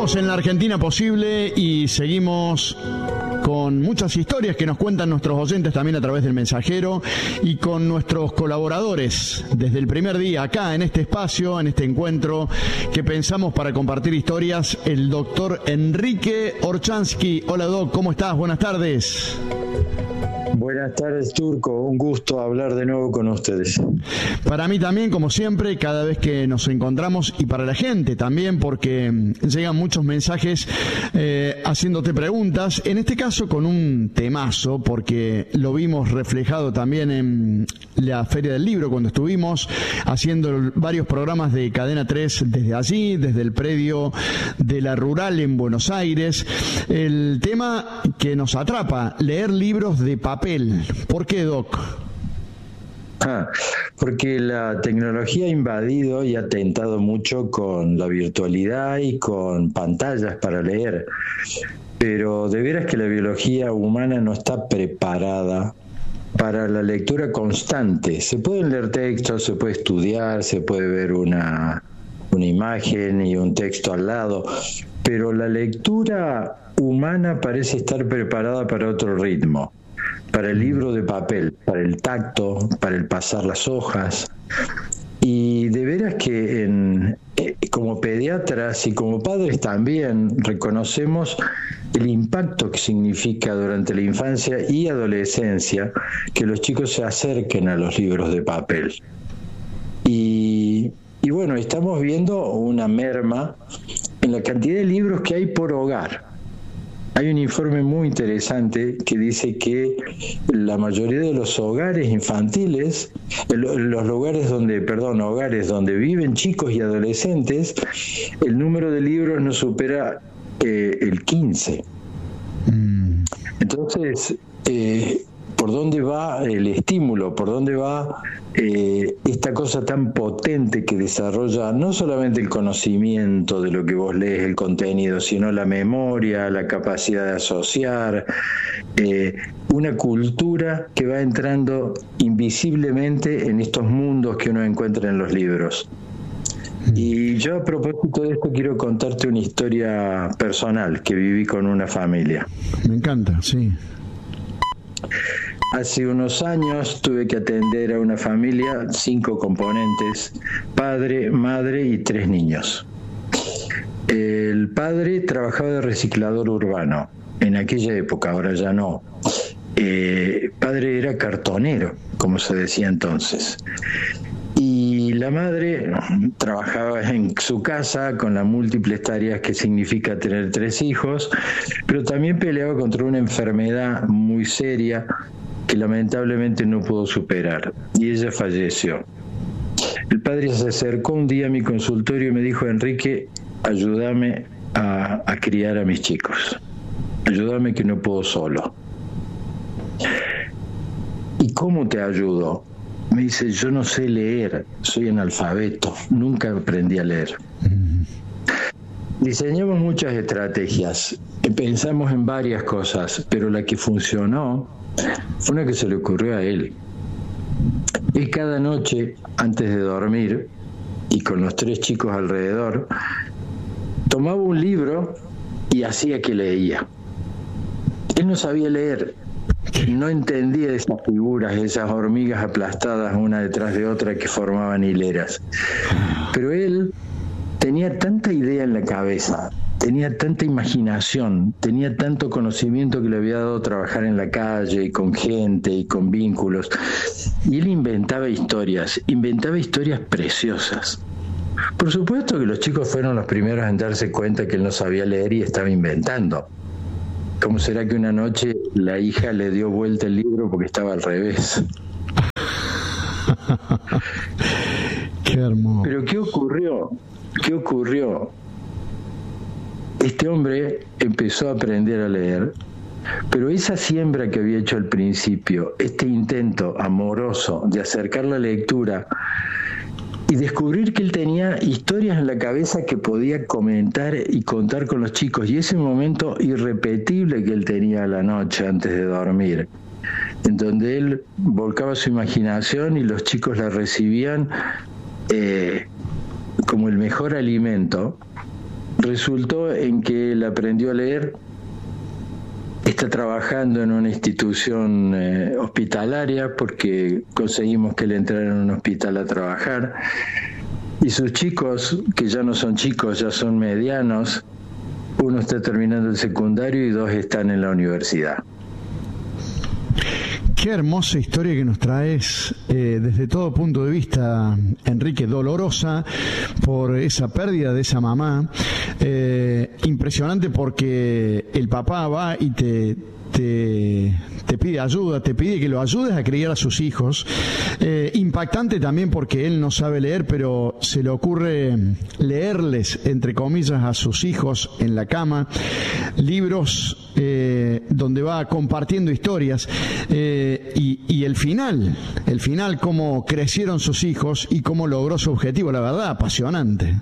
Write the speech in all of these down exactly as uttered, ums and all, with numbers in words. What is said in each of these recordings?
Seguimos en la Argentina posible y seguimos con muchas historias que nos cuentan nuestros oyentes también a través del mensajero y con nuestros colaboradores desde el primer día acá en este espacio, en este encuentro que pensamos para compartir historias, el doctor Enrique Orchansky. Hola Doc, ¿cómo estás? Buenas tardes. Buenas tardes, Turco. Un gusto hablar de nuevo con ustedes. Para mí también, como siempre, cada vez que nos encontramos, y para la gente también, porque llegan muchos mensajes eh, haciéndote preguntas, en este caso con un temazo, porque lo vimos reflejado también en la Feria del Libro, cuando estuvimos haciendo varios programas de Cadena tres desde allí, desde el predio de la Rural en Buenos Aires. El tema que nos atrapa, leer libros de papel. ¿Por qué, Doc? Ah, porque la tecnología ha invadido y ha atentado mucho con la virtualidad y con pantallas para leer. Pero de veras que la biología humana no está preparada para la lectura constante. Se pueden leer textos, se puede estudiar, se puede ver una, una imagen y un texto al lado, pero la lectura humana parece estar preparada para otro ritmo. Para el libro de papel, para el tacto, para el pasar las hojas. Y de veras que en, eh, como pediatras y como padres también reconocemos el impacto que significa durante la infancia y adolescencia que los chicos se acerquen a los libros de papel. Y, y bueno, estamos viendo una merma en la cantidad de libros que hay por hogar. Hay un informe muy interesante que dice que la mayoría de los hogares infantiles, los lugares donde, perdón, hogares donde viven chicos y adolescentes, el número de libros no supera eh, el quince. Mm. Entonces, eh, ¿por dónde va el estímulo? ¿Por dónde va eh, esta cosa tan potente que desarrolla no solamente el conocimiento de lo que vos lees, el contenido, sino la memoria, la capacidad de asociar, eh, una cultura que va entrando invisiblemente en estos mundos que uno encuentra en los libros? Y yo, a propósito de esto, quiero contarte una historia personal que viví con una familia. Me encanta, sí. Hace unos años tuve que atender a una familia, cinco componentes, padre, madre y tres niños. El padre trabajaba de reciclador urbano, en aquella época, ahora ya no. Eh, padre era cartonero, como se decía entonces. Y la madre trabajaba en su casa con las múltiples tareas que significa tener tres hijos, pero también peleaba contra una enfermedad muy seria que lamentablemente no pudo superar, y ella falleció. El padre se acercó un día a mi consultorio y me dijo: Enrique, ayúdame a, a criar a mis chicos, ayúdame que no puedo solo. ¿Y cómo te ayudo? Me dice: yo no sé leer, soy analfabeto, nunca aprendí a leer. Diseñamos muchas estrategias, pensamos en varias cosas, pero la que funcionó fue una que se le ocurrió a él. Él cada noche, antes de dormir, y con los tres chicos alrededor, tomaba un libro y hacía que leía. Él no sabía leer, no entendía esas figuras, esas hormigas aplastadas una detrás de otra que formaban hileras. Pero él tenía tanta idea en la cabeza, tenía tanta imaginación, tenía tanto conocimiento que le había dado trabajar en la calle y con gente y con vínculos. Y él inventaba historias, inventaba historias preciosas. Por supuesto que los chicos fueron los primeros en darse cuenta que él no sabía leer y estaba inventando. ¿Cómo será que una noche la hija le dio vuelta el libro porque estaba al revés? Qué hermoso. Pero ¿qué ocurrió? ¿Qué ocurrió? Este hombre empezó a aprender a leer, pero esa siembra que había hecho al principio, este intento amoroso de acercar la lectura y descubrir que él tenía historias en la cabeza que podía comentar y contar con los chicos, y ese momento irrepetible que él tenía a la noche antes de dormir, en donde él volcaba su imaginación y los chicos la recibían eh, como el mejor alimento, resultó en que él aprendió a leer, está trabajando en una institución eh, hospitalaria porque conseguimos que él entrara en un hospital a trabajar, y sus chicos, que ya no son chicos, ya son medianos, uno está terminando el secundario y dos están en la universidad. Qué hermosa historia que nos traes eh, desde todo punto de vista, Enrique, dolorosa por esa pérdida de esa mamá, eh, impresionante porque el papá va y te, te, te pide ayuda, te pide que lo ayudes a criar a sus hijos, eh, impactante también porque él no sabe leer, pero se le ocurre leerles, entre comillas, a sus hijos en la cama, libros Eh, donde va compartiendo historias, eh, y, y el final, el final, cómo crecieron sus hijos y cómo logró su objetivo, la verdad, apasionante.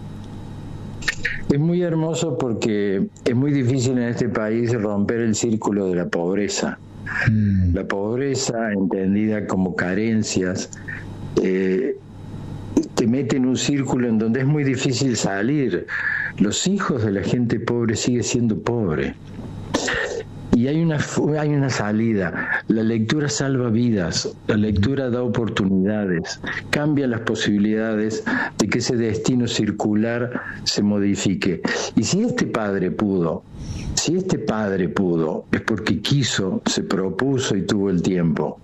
Es muy hermoso porque es muy difícil en este país romper el círculo de la pobreza. Mm. La pobreza, entendida como carencias, eh, te mete en un círculo en donde es muy difícil salir. Los hijos de la gente pobre siguen siendo pobres. Y hay una, hay una salida. La lectura salva vidas, la lectura da oportunidades, cambia las posibilidades de que ese destino circular se modifique. Y si este padre pudo, si este padre pudo, es porque quiso, se propuso y tuvo el tiempo.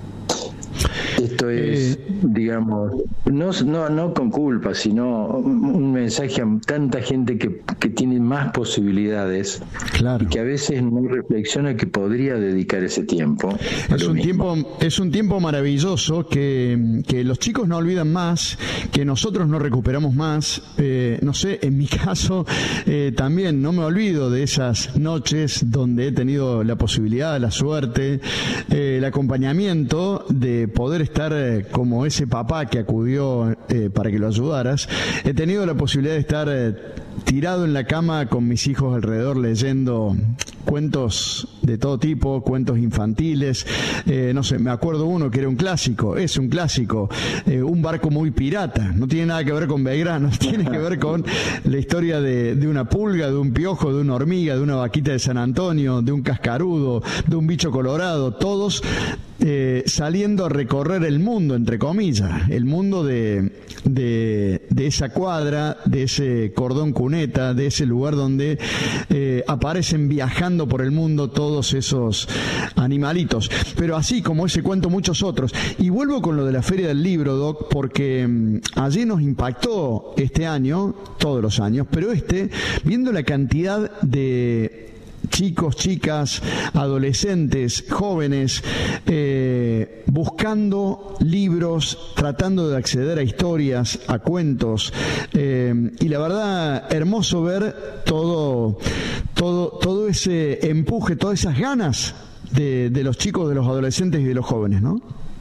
Esto es, eh, digamos, no, no, no con culpa, sino un mensaje a tanta gente que, que tiene más posibilidades, claro, y que a veces no reflexiona que podría dedicar ese tiempo. Es un tiempo, es un tiempo maravilloso que, que los chicos no olvidan más, que nosotros no recuperamos más. Eh, no sé, en mi caso eh, también no me olvido de esas noches donde he tenido la posibilidad, la suerte, eh, el acompañamiento de poder estar eh, como ese papá que acudió eh, para que lo ayudaras. He tenido la posibilidad de estar eh, tirado en la cama con mis hijos alrededor leyendo cuentos de todo tipo, cuentos infantiles, eh, no sé, me acuerdo uno que era un clásico, es un clásico, eh, Un barco muy pirata, no tiene nada que ver con Belgrano, tiene que ver con la historia de, de una pulga, de un piojo, de una hormiga, de una vaquita de San Antonio, de un cascarudo, de un bicho colorado, todos eh, saliendo a recorrer el mundo, entre comillas, el mundo de, de, de esa cuadra, de ese cordón cuneta, de ese lugar donde eh, aparecen viajando por el mundo todos esos animalitos. Pero así como ese cuento, muchos otros. Y vuelvo con lo de la Feria del Libro, Doc, porque mmm, allí nos impactó este año, todos los años, pero este, viendo la cantidad de chicos, chicas, adolescentes, jóvenes, eh, buscando libros, tratando de acceder a historias, a cuentos, eh, y la verdad, hermoso ver todo, todo, todo ese empuje, todas esas ganas de, de los chicos, de los adolescentes y de los jóvenes, ¿no?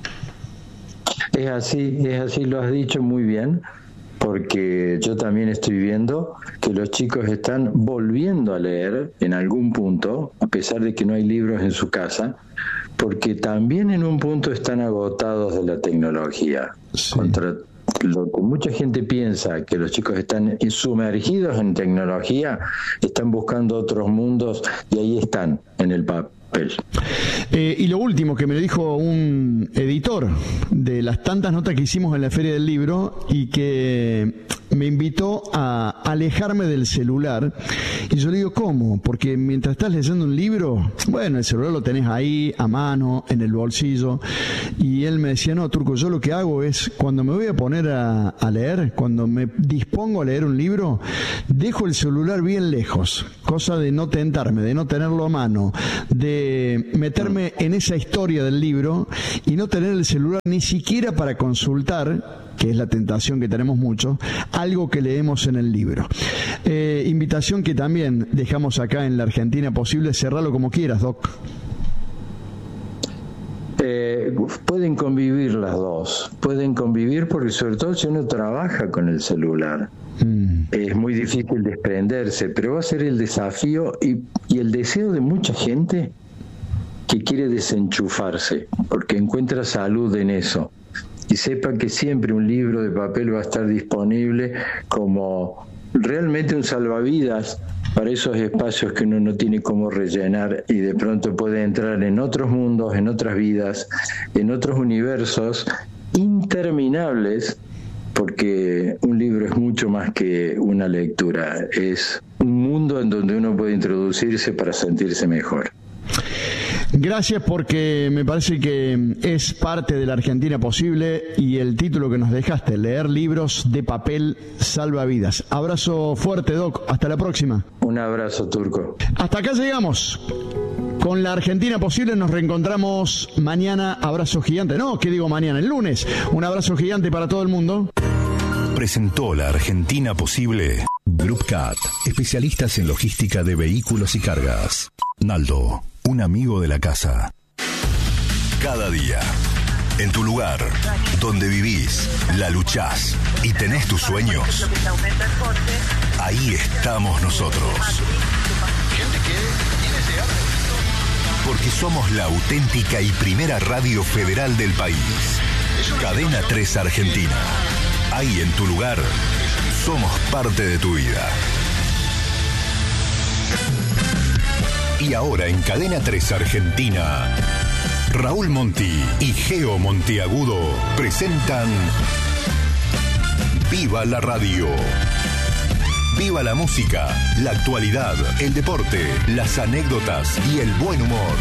Es así, es así, lo has dicho muy bien. Porque yo también estoy viendo que los chicos están volviendo a leer en algún punto, a pesar de que no hay libros en su casa, porque también en un punto están agotados de la tecnología. Sí. Contra lo que mucha gente piensa, que los chicos están sumergidos en tecnología, están buscando otros mundos y ahí están, en el papel. Eh, y lo último que me dijo un editor de las tantas notas que hicimos en la Feria del Libro y que me invitó a alejarme del celular, y yo le digo, ¿cómo? Porque mientras estás leyendo un libro, bueno, el celular lo tenés ahí a mano, en el bolsillo, y él me decía, no, Turco, yo lo que hago es, cuando me voy a poner a, a leer, cuando me dispongo a leer un libro, dejo el celular bien lejos, cosa de no tentarme, de no tenerlo a mano, de meterme en esa historia del libro y no tener el celular ni siquiera para consultar, que es la tentación que tenemos mucho, algo que leemos en el libro. Eh, invitación que también dejamos acá en la Argentina Posible, cerrarlo como quieras, Doc. Eh, pueden convivir las dos, pueden convivir porque sobre todo si uno trabaja con el celular, mm. es muy difícil desprenderse, pero va a ser el desafío y, y el deseo de mucha gente que quiere desenchufarse, porque encuentra salud en eso. Y sepa que siempre un libro de papel va a estar disponible como realmente un salvavidas para esos espacios que uno no tiene cómo rellenar y de pronto puede entrar en otros mundos, en otras vidas, en otros universos interminables, porque un libro es mucho más que una lectura, es un mundo en donde uno puede introducirse para sentirse mejor. Gracias, porque me parece que es parte de la Argentina posible, y el título que nos dejaste, leer libros de papel salva vidas. Abrazo fuerte, Doc, hasta la próxima. Un abrazo, Turco. Hasta acá llegamos. Con la Argentina posible nos reencontramos mañana. Abrazo gigante. No, ¿qué digo mañana? El lunes. Un abrazo gigante para todo el mundo. Presentó la Argentina posible Group Cat, especialistas en logística de vehículos y cargas. Naldo, un amigo de la casa. Cada día, en tu lugar, donde vivís, la luchás y tenés tus sueños, ahí estamos nosotros. Porque somos la auténtica y primera radio federal del país. Cadena tres Argentina. Ahí en tu lugar, somos parte de tu vida. Y ahora en Cadena tres Argentina, Raúl Monti y Geo Monteagudo presentan Viva la Radio. Viva la música, la actualidad, el deporte, las anécdotas y el buen humor.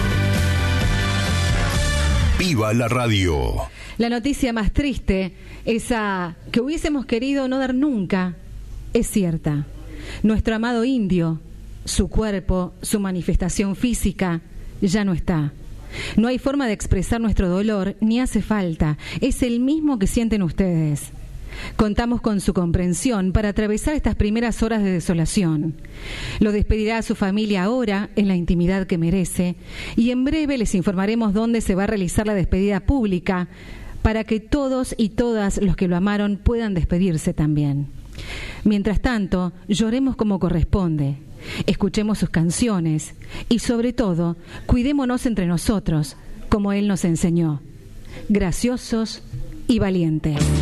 Viva la radio. La noticia más triste, esa que hubiésemos querido no dar nunca, es cierta. Nuestro amado indio, su cuerpo, su manifestación física, ya no está. No hay forma de expresar nuestro dolor, ni hace falta. Es el mismo que sienten ustedes. Contamos con su comprensión para atravesar estas primeras horas de desolación. Lo despedirá a su familia ahora, en la intimidad que merece, y en breve les informaremos dónde se va a realizar la despedida pública, para que todos y todas los que lo amaron puedan despedirse también. Mientras tanto, lloremos como corresponde, escuchemos sus canciones y, sobre todo, cuidémonos entre nosotros, como él nos enseñó, graciosos y valientes.